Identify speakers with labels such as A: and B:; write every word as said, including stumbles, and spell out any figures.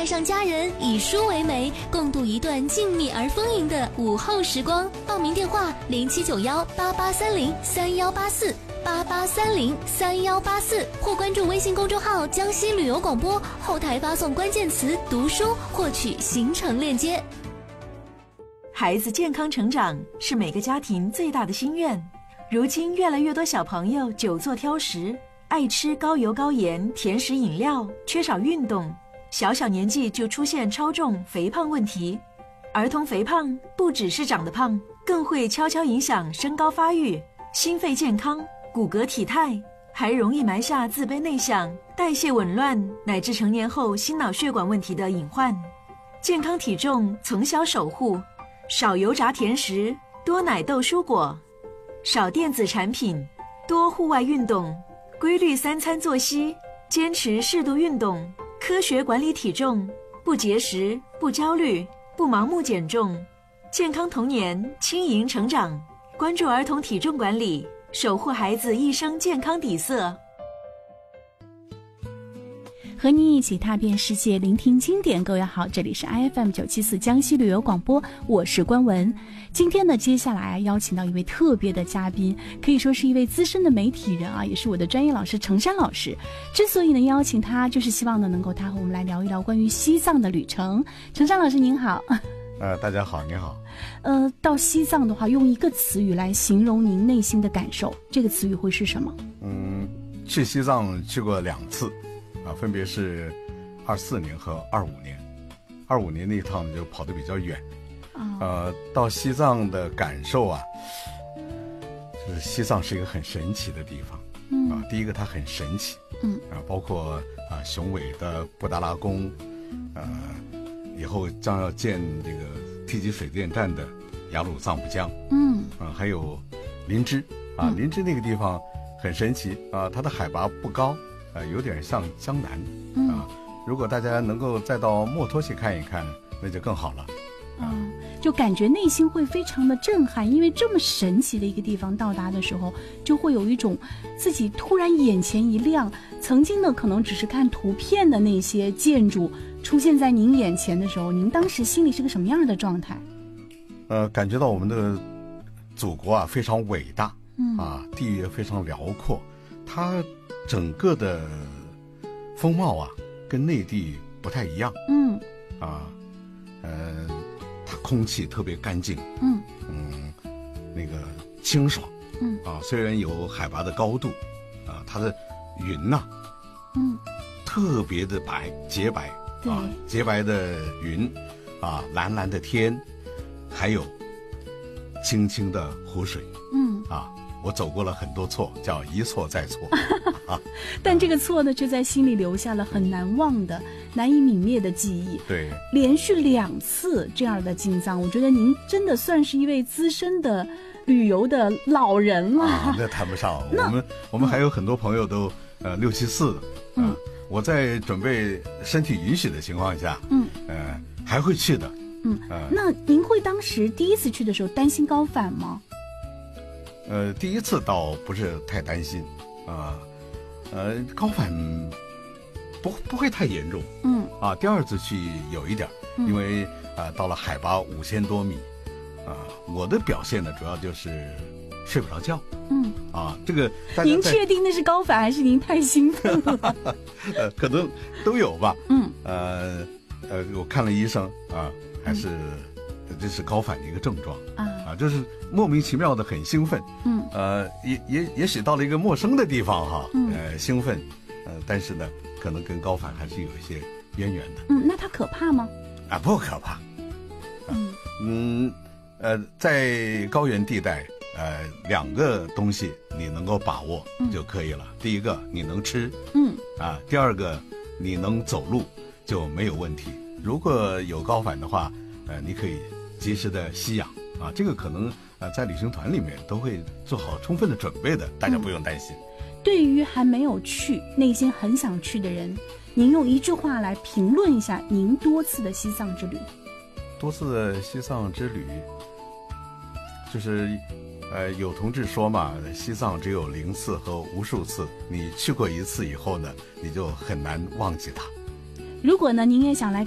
A: 上家人，以书为媒，共度一段静谧而丰盈的午后时光。报名电话：零七九幺八八三零三幺八四八八三零三幺八四，或关注微信公众号江西旅游广播，后台发送关键词“读书”获取行程链接。
B: 孩子健康成长是每个家庭最大的心愿。如今越来越多小朋友久坐挑食，爱吃高油高盐甜食饮料，缺少运动，小小年纪就出现超重肥胖问题。儿童肥胖不只是长得胖，更会悄悄影响身高发育、心肺健康、骨骼体态，还容易埋下自卑内向、代谢紊乱乃至成年后心脑血管问题的隐患。健康体重从小守护，少油炸甜食，多奶豆蔬果，少电子产品，多户外运动，规律三餐作息，坚持适度运动，科学管理体重，不节食，不焦虑，不盲目减重，健康童年，轻盈成长。关注儿童体重管理，守护孩子一生健康底色。
C: 和你一起踏遍世界，聆听经典。各位好，这里是 I F M 九七四江西旅游广播，我是关文。今天呢，接下来邀请到一位特别的嘉宾，可以说是一位资深的媒体人啊，也是我的专业老师程山老师。之所以能邀请他，就是希望呢能够他和我们来聊一聊关于西藏的旅程。程山老师您好。
D: 呃，大家好，您好。
C: 呃，到西藏的话，用一个词语来形容您内心的感受，这个词语会是什么？
D: 嗯，去西藏去过两次。啊，分别是二四年和二五年。二五年那一趟就跑得比较远，哦、呃，到西藏的感受啊，就是西藏是一个很神奇的地方。嗯啊，第一个它很神奇，嗯啊，包括啊雄伟的布达拉宫，呃，以后将要建这个梯级水电站的雅鲁藏布江，嗯啊，还有林芝啊，嗯、林芝那个地方很神奇啊，它的海拔不高。呃，有点像江南，嗯、啊，如果大家能够再到墨脱去看一看，那就更好了。
C: 嗯、啊，就感觉内心会非常的震撼，因为这么神奇的一个地方到达的时候，就会有一种自己突然眼前一亮，曾经呢可能只是看图片的那些建筑出现在您眼前的时候，您当时心里是个什么样的状态？
D: 呃，感觉到我们的祖国啊非常伟大，嗯啊，地域也非常辽阔，它整个的风貌啊，跟内地不太一样。嗯，啊，呃，它空气特别干净。嗯嗯，那个清爽。嗯啊，虽然有海拔的高度，啊，它的云呐、啊，嗯，特别的白，洁白。啊，洁白的云，啊，蓝蓝的天，还有清清的湖水。嗯啊。我走过了很多错，叫一错再错。啊、
C: 但这个错呢，却在心里留下了很难忘的、难以泯灭的记忆。
D: 对，
C: 连续两次这样的进藏，我觉得您真的算是一位资深的旅游的老人了。
D: 啊、那谈不上，我们我们还有很多朋友都、嗯、呃六七四的。嗯、呃，我在准备身体允许的情况下，嗯，呃，还会去的。
C: 嗯，呃、那您会当时第一次去的时候担心高反吗？
D: 呃，第一次倒不是太担心，啊、呃，呃，高反不不会太严重，嗯，啊，第二次去有一点，因为啊、呃、到了海拔五千多米，啊、呃，我的表现呢主要就是睡不着觉，嗯，啊，这个
C: 您确定那是高反还是您太兴奋了？
D: 呃，可能都有吧，嗯，呃呃，我看了医生啊，还是。嗯这是高反的一个症状啊，啊，就是莫名其妙的很兴奋，嗯，呃，也也也许到了一个陌生的地方哈，嗯、呃，兴奋，呃，但是呢，可能跟高反还是有一些渊源的。
C: 嗯，那它可怕吗？
D: 啊，不可怕。啊、嗯嗯，呃，在高原地带，呃，两个东西你能够把握就可以了。嗯、第一个你能吃，嗯，啊，第二个你能走路就没有问题。如果有高反的话，呃，你可以及时的吸氧啊，这个可能呃在旅行团里面都会做好充分的准备的，大家不用担心。
C: 嗯、对于还没有去、内心很想去的人，您用一句话来评论一下您多次的西藏之旅。
D: 多次的西藏之旅，就是呃有同志说嘛，西藏只有零次和无数次，你去过一次以后呢，你就很难忘记它。
C: 如果呢，您也想来